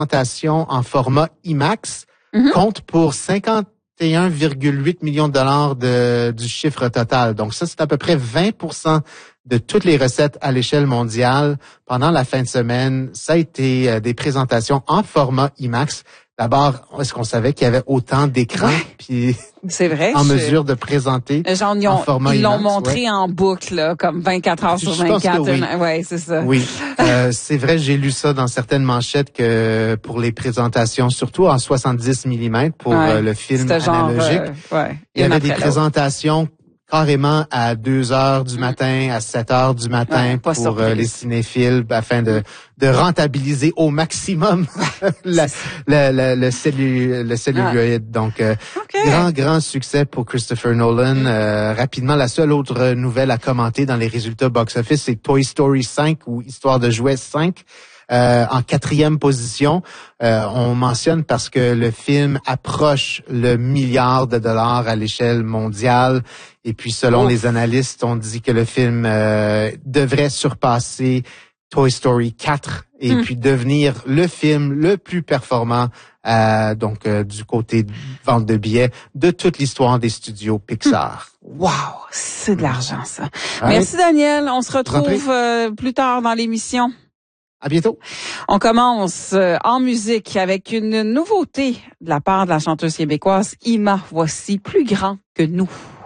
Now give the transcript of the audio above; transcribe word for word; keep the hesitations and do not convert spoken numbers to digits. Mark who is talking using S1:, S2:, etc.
S1: présentation en format IMAX mm-hmm. compte pour cinquante et un virgule huit millions de dollars de, du chiffre total. Donc ça, c'est à peu près vingt pour cent de toutes les recettes à l'échelle mondiale. Pendant la fin de semaine, ça a été euh, des présentations en format IMAX. D'abord, est-ce qu'on savait qu'il y avait autant d'écrans
S2: ouais,
S1: puis
S2: c'est vrai,
S1: en
S2: je...
S1: mesure de présenter
S2: Genre, ils ont,
S1: en format
S2: ils l'ont
S1: IMAX,
S2: montré
S1: ouais.
S2: en boucle, là, comme vingt-quatre heures sur vingt-quatre.
S1: Oui,
S2: ouais, c'est ça.
S1: Oui, euh, c'est vrai, j'ai lu ça dans certaines manchettes que pour les présentations, surtout en soixante-dix millimètres pour
S2: ouais,
S1: euh, le film analogique,
S2: genre, euh, ouais,
S1: il y avait des présentations carrément à deux heures du matin, à sept heures du matin
S2: ouais,
S1: pour euh, les cinéphiles afin de de rentabiliser au maximum la, la, la, le, cellu, le celluloïd. Donc, euh, okay. grand, grand succès pour Christopher Nolan. Mm. Euh, rapidement, la seule autre nouvelle à commenter dans les résultats box-office, c'est Toy Story cinq ou Histoire de jouets cinq. Euh, en quatrième position, euh, on mentionne parce que le film approche le milliard de dollars à l'échelle mondiale. Et puis, selon oh. les analystes, on dit que le film euh, devrait surpasser Toy Story quatre et hmm. puis devenir le film le plus performant euh, donc euh, du côté de vente de billets de toute l'histoire des studios Pixar.
S2: Hmm. Wow, c'est de l'argent ça. Ouais. Merci Daniel, on se retrouve euh, plus tard dans l'émission.
S1: À bientôt.
S2: On commence euh, en musique avec une nouveauté de la part de la chanteuse québécoise Ima. Voici Plus grand que nous.